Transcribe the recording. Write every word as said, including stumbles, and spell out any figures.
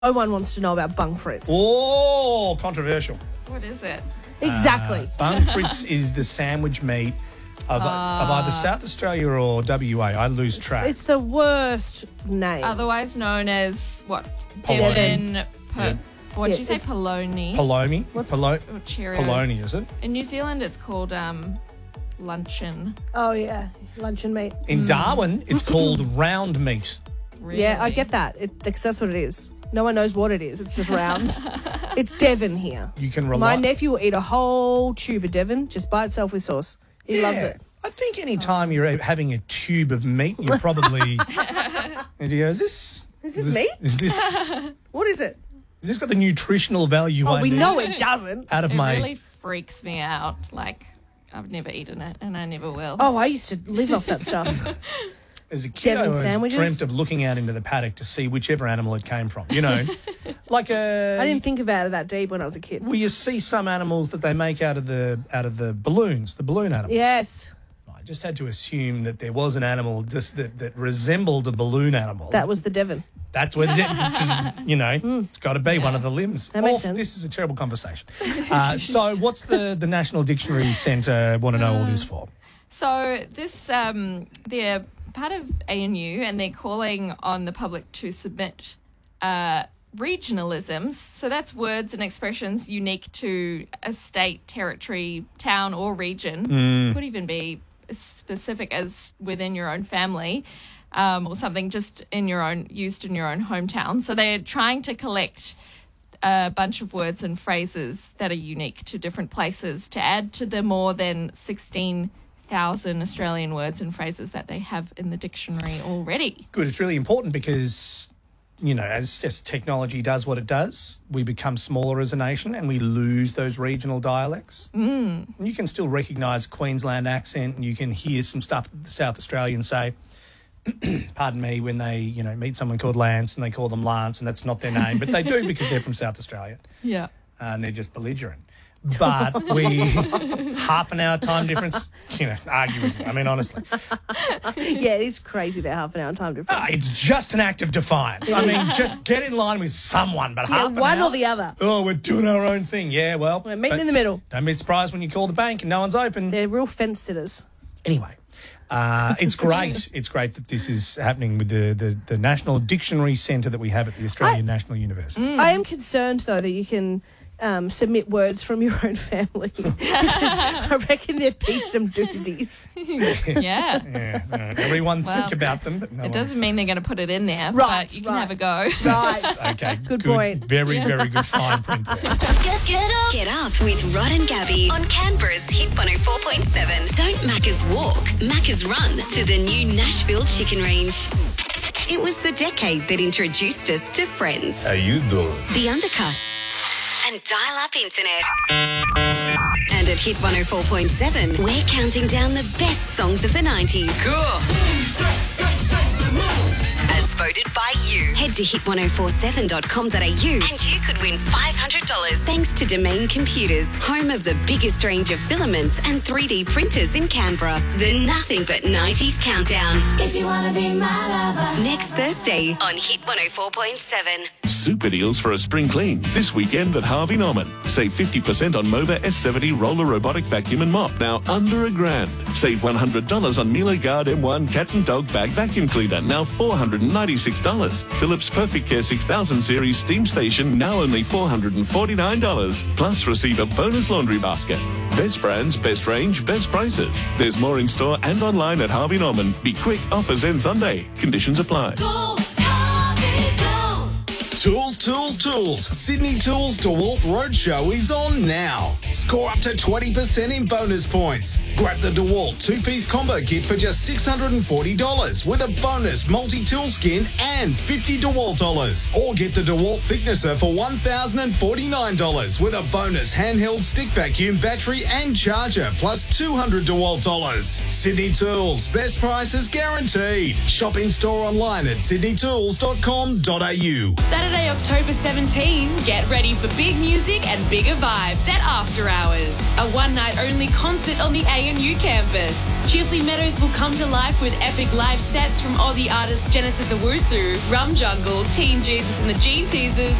No one wants to know about bung fritz. Oh, controversial. What is it? Exactly. Uh, bung fritz is the sandwich meat of, uh, of either South Australia or W A. I lose track. It's the worst name. Otherwise known as what? Polony. Devon. Per- Yeah. What did Yeah, you say? it's- Polony. Polony. Polo- Or Cheerios. Polony, is it? In New Zealand, it's called um, luncheon. Oh, yeah. Luncheon meat. In Darwin, it's called round meat. Really? Yeah, I get that. It, because that's what it is. No one knows what it is. It's just round. It's Devon here. You can rely. My nephew will eat a whole tube of Devon just by itself with sauce. He Yeah. loves it. I think any time you're having a tube of meat, you're probably. And he goes, "This Is this meat? Is this? What is it? Has this got the nutritional value? Oh, I we need know it doesn't. out of It my." really freaks me out. Like, I've never eaten it, and I never will. Oh, I used to live off that stuff. As a kid, I Devon always sandwiches? dreamt of looking out into the paddock to see whichever animal it came from. You know, like a. I didn't think about it that deep when I was a kid. Well, you see some animals that they make out of the out of the balloons, the balloon animals. Yes, I just had to assume that there was an animal just that, that resembled a balloon animal. that was the Devon. That's what it is. Because, you know, it's got to be one of the limbs. That makes Oh, sense. This is a terrible conversation. Uh, so what's the, the National Dictionary Centre want to know all this for? So this, um, they're part of A N U, and they're calling on the public to submit uh, regionalisms. So that's words and expressions unique to a state, territory, town, or region. Could even be as specific as within your own family, um, or something just in your own, used in your own hometown. So they're trying to collect a bunch of words and phrases that are unique to different places to add to the more than sixteen thousand Australian words and phrases that they have in the dictionary already. Good. It's really important because, you know, as, as technology does what it does, we become smaller as a nation and we lose those regional dialects. Mm. And you can still recognise a Queensland accent and you can hear some stuff that the South Australians say, pardon me, when they, you know, meet someone called Lance and they call them Lance and that's not their name, but they do because they're from South Australia Yeah. uh, and they're just belligerent. But we, half an hour time difference, you know, arguing. I mean, honestly. Yeah, it is crazy that half an hour time difference. Ah, it's just an act of defiance. I mean, just get in line with someone, but yeah, half an one hour. or the other. Oh, we're doing our own thing. Yeah, well. We're meeting don't- in the middle. Don't be surprised when you call the bank and no one's open. They're real fence sitters. Anyway, uh, it's great. It's great that this is happening with the, the, the National Dictionary Centre that we have at the Australian I- National University. I am concerned, though, that you can um, submit words from your own family. Because I reckon there'd be some doozies. Yeah. Yeah, uh, everyone Well, think about them, but no It one doesn't mean they're going to put it in there, Right, but you can right. have a go. Right. Okay, Good point. Very, very good fine print there. Get, get up. Get up with Rod and Gabby on Canberra's Hit one oh four point seven. Don't Macca's walk, Macca's run to the new Nashville Chicken Range. It was the decade that introduced us to Friends, How you doing? The Undercut, and dial-up internet. And at Hit one oh four point seven, we're counting down the best songs of the nineties. As voted by you. Head to hit ten forty-seven dot com dot a u and you could win five hundred dollars thanks to Domain Computers, home of the biggest range of filaments and three D printers in Canberra. The Nothing But nineties Countdown. If you want to be my lover. Next Thursday on Hit one oh four point seven. Super deals for a spring clean this weekend at Harvey Norman. Save fifty percent on Mova S seventy roller robotic vacuum and mop, now under a grand. Save one hundred dollars on Miele Guard M one cat and dog bag vacuum cleaner, now four hundred ninety-six dollars. Philips Perfect Care six thousand series steam station, now only four hundred forty-nine dollars. Plus receive a bonus laundry basket. Best brands, best range, best prices. There's more in store and online at Harvey Norman. Be quick, offers end Sunday. Conditions apply. Tools, Tools, Tools. Sydney Tools DeWalt Roadshow is on now. Score up to twenty percent in bonus points. Grab the DeWalt two-piece combo kit for just six hundred forty dollars with a bonus multi-tool skin and fifty DeWalt dollars. Or get the DeWalt thicknesser for one thousand forty-nine dollars with a bonus handheld stick vacuum, battery and charger plus two hundred DeWalt dollars. Sydney Tools. Best prices guaranteed. Shop in store online at sydney tools dot com dot a u. Saturday Saturday, October seventeenth, get ready for big music and bigger vibes at After Hours, a one-night-only concert on the A N U campus. Chifley Meadows will come to life with epic live sets from Aussie artists Genesis Owusu, Rum Jungle, Teen Jesus and the Gene Teasers,